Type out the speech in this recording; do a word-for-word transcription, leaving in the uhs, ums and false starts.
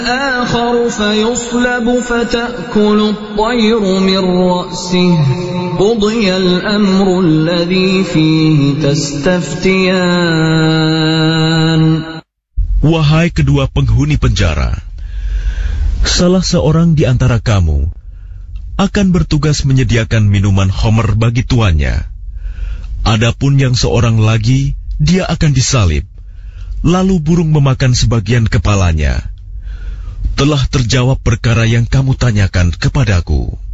آخر فيصلب فتأكل الطير من رأسه قضي الأمر الذي فيه تستفتيان. Wahai kedua penghuni penjara, salah seorang di antara kamu akan bertugas menyediakan minuman khamr bagi tuannya. Adapun yang seorang lagi, dia akan disalib, lalu burung memakan sebagian kepalanya. Telah terjawab perkara yang kamu tanyakan kepadaku.